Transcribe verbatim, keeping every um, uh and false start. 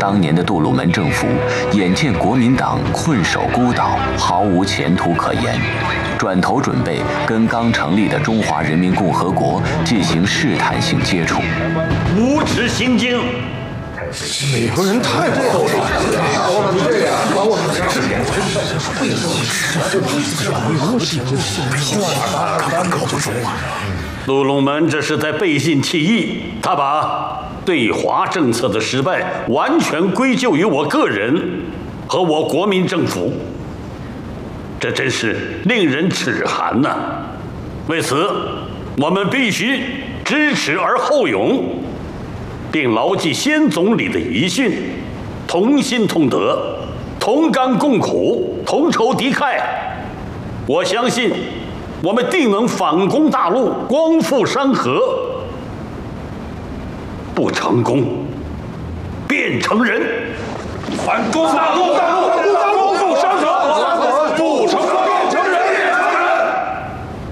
当年的杜鲁门政府眼见国民党困守孤岛，毫无前途可言，转头准备跟刚成立的中华人民共和国进行试探性接触。 无耻心经！ 美国人太不厚道了！你这样把我们这点杜鲁门这是在背信弃义，他把对华政策的失败完全归咎于我个人和我国民政府，这真是令人齿寒呐！为此，我们必须知耻而后勇，并牢记先总理的遗训，同心同德，同甘共苦，同仇敌忾。我相信，我们定能反攻大陆，光复山河。不成功，便成仁。反攻大陆！大陆！